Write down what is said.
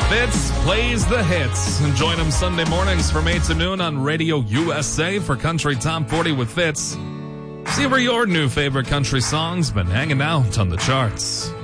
Fitz plays the hits. And join him Sunday mornings from 8 to noon on Radio USA for Country Top 40 with Fitz. See where your new favorite country songs been hanging out on the charts.